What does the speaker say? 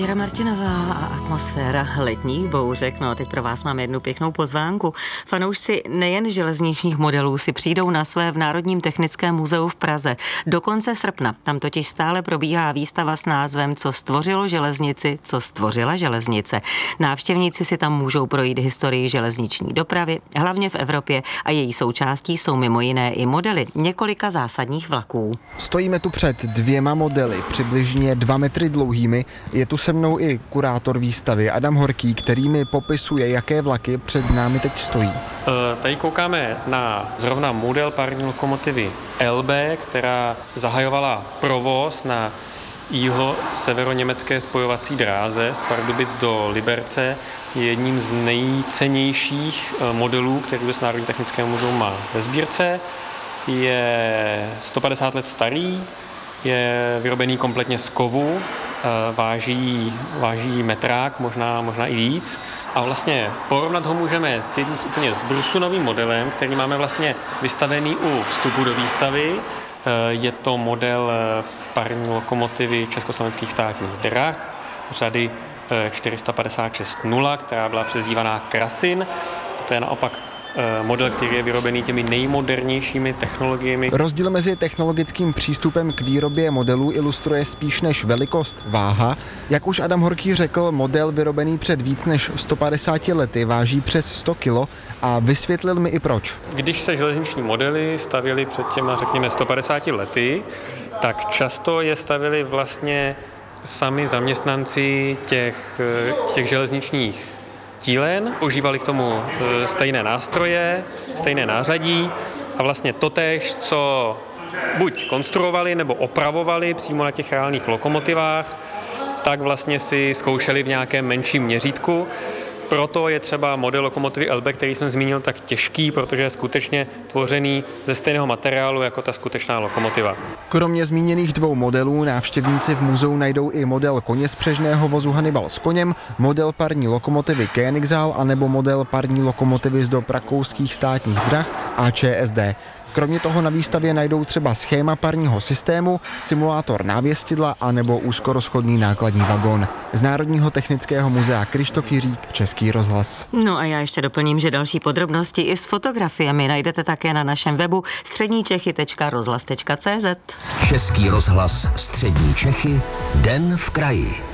Věra Martinová a atmosféra letních bouřek. No a teď pro vás mám jednu pěknou pozvánku. Fanoušci nejen železničních modelů si přijdou na své v Národním technickém muzeu v Praze. Do konce srpna tam totiž stále probíhá výstava s názvem Co stvořilo železnici, co stvořila železnice. Návštěvníci si tam můžou projít historii železniční dopravy, hlavně v Evropě, a její součástí jsou mimo jiné i modely několika zásadních vlaků. Stojíme tu před 2 modely, přibližně 2 metry dlouhými. Je tu se mnou i kurátor výstavy Adam Horký, který mi popisuje, jaké vlaky před námi teď stojí. Tady koukáme na zrovna model parní lokomotivy LB, která zahajovala provoz na jiho-severoněmecké spojovací dráze z Pardubic do Liberce. Je jedním z nejcennějších modelů, který vůbec Národní technické muzeum má ve sbírce. Je 150 let starý, je vyrobený kompletně z kovu, váží metrák, možná i víc. A vlastně porovnat ho můžeme úplně s Brusunovým modelem, který máme vlastně vystavený u vstupu do výstavy. Je to model parní lokomotivy Československých státních drah řady 456-0, která byla přezdívaná Krasin. To je naopak model, který je vyrobený těmi nejmodernějšími technologiemi. Rozdíl mezi technologickým přístupem k výrobě modelů ilustruje spíš než velikost váha. Jak už Adam Horký řekl, model vyrobený před víc než 150 lety váží přes 100 kg a vysvětlil mi i proč. Když se železniční modely stavěly před těma, řekněme, 150 lety, tak často je stavěli vlastně sami zaměstnanci těch železničních dílen, používali k tomu stejné nástroje, stejné nářadí a vlastně totéž, co buď konstruovali nebo opravovali přímo na těch reálných lokomotivách, tak vlastně si zkoušeli v nějakém menším měřítku. Proto je třeba model lokomotivy LB, který jsem zmínil, tak těžký, protože je skutečně tvořený ze stejného materiálu jako ta skutečná lokomotiva. Kromě zmíněných 2 modelů návštěvníci v muzeu najdou i model koněspřežného vozu Hannibal s koněm, model parní lokomotivy Koenigsegg a nebo model parní lokomotivy z dob rakouských státních drah ČSD. Kromě toho na výstavě najdou třeba schéma parního systému, simulátor návěstidla a nebo úzkorozchodný nákladní vagón. Z Národního technického muzea Krištof Jiřík, Český rozhlas. No a já ještě doplním, že další podrobnosti i s fotografiemi najdete také na našem webu středníčechy.rozhlas.cz. Český rozhlas Střední Čechy, Den v kraji.